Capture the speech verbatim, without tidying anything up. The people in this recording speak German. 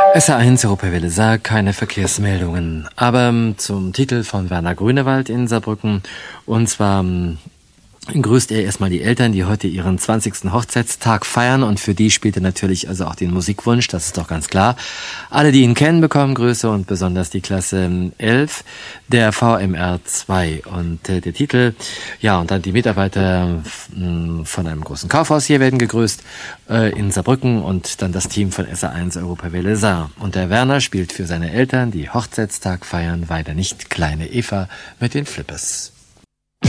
S A eins Europawelle sagt keine Verkehrsmeldungen, aber ähm, zum Titel von Werner Grünewald in Saarbrücken, und zwar ähm, grüßt er erstmal die Eltern, die heute ihren zwanzigsten Hochzeitstag feiern, und für die spielt er natürlich also auch den Musikwunsch, das ist doch ganz klar. Alle, die ihn kennen, bekommen Grüße, und besonders die Klasse elf der V M R zwei. Und äh, der Titel, ja, und dann die Mitarbeiter mh, von einem großen Kaufhaus hier werden gegrüßt äh, in Saarbrücken, und dann das Team von S A eins Europawelle Saar. Und der Werner spielt für seine Eltern, die Hochzeitstag feiern, weiter nicht kleine Eva mit den Flippers.